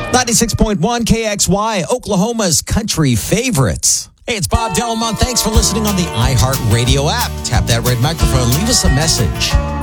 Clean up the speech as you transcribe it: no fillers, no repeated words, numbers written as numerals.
96.1 KXY, Oklahoma's country favorites. Hey, it's Bob Delamont. Thanks for listening on the iHeartRadio app. Tap that red microphone. Leave us a message.